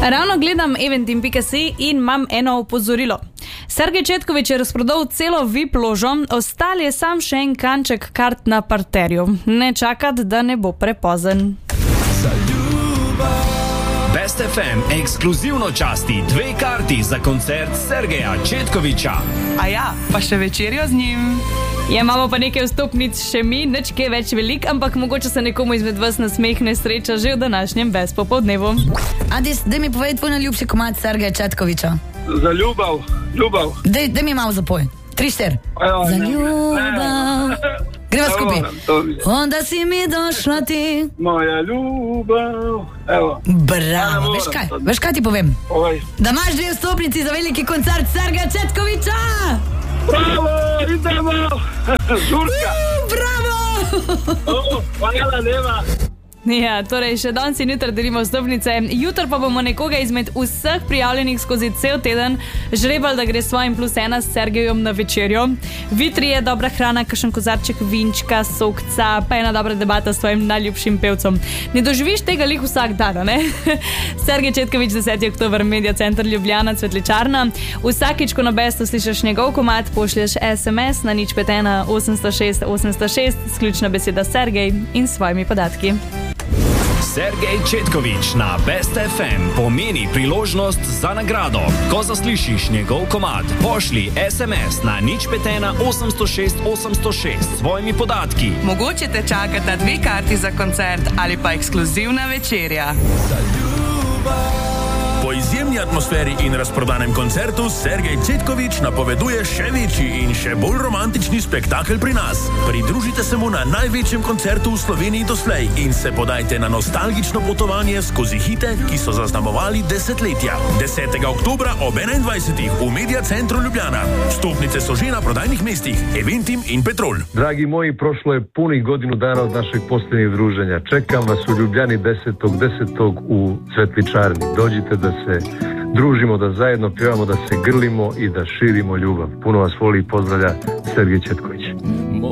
Ravno gledam eventim.si in imam eno opozorilo. Sergej Četkovič je razprodal celo VIP ložo, ostal je sam še en kanček kart na parterju. Ne čakati, da ne bo prepozen. Best FM ekskluzivno časti 2 karti za koncert Sergeja Četkoviča. A ja, pa še večerjo z njim. Imamo pa nekaj vstopnic še mi, nič kaj več velik, ampak mogoče se nekomu izmed vas nasmehne sreča že v današnjem Best popoldnevu. Adis, daj mi povej tvoj najljubši komad Sergeja Četkoviča. Za ljubav. Daj mi malo zapoj. 3-4. Za ljubav. Greva skupaj. Onda si mi došla ti. Moja ljubav. Evo. Bravo. Veš kaj ti povem? Oj. Da imaš 2 vstopnici za veliki koncert Sergeja Četkoviča. Bravo, idemo. Žurka. Bravo. Hvala, Neva. Ja, torej še danes in jutri delimo vstopnice, jutri pa bomo nekoga izmed vseh prijavljenih skozi cel teden žrebali, da gre s svojim +1 s Sergejem na večerjo. Vitri je dobra hrana, kakšen kozarček vinčka, sokca, pa ena dobra debata s svojim najljubšim pevcem. Ne doživiš tega lih vsak dan, ne? Sergej Četkovič, 10. oktober, Media Center Ljubljana, Cvetličarna. Vsakič, ko na Bestu slišiš njegov komad, pošlješ SMS na 051 806 806, sključna beseda Sergej in s svojimi podatki. Sergej Četkovič na Best FM pomeni priložnost za nagrado. Ko zaslišiš njegov komad, pošli SMS na 051 806 806 s svojimi podatki. Mogoče te čakata 2 karti za koncert ali pa ekskluzivna večerja. Po izjemni atmosferi in razprodanem koncertu Sergej Četkovič napoveduje še večji in še bolj romantični spektakel pri nas. Pridružite se mu na največjem koncertu v Sloveniji doslej in se podajte na nostalgično potovanje skozi hite, ki so zaznamovali desetletja. 10. oktobra ob 21. v Media Centru Ljubljana. Vstopnice so že na prodajnih mestih Eventim in Petrol. Dragi moji, prošlo je punih godinu dana od našeg posljednjeg druženja. Čekam vas u Ljubljani 10.10. u Cvetličarni. Dođite da se družimo, da zajedno pjevamo, da se grlimo i da širimo ljubav. Puno vas voli i pozdravlja Sergej Četković.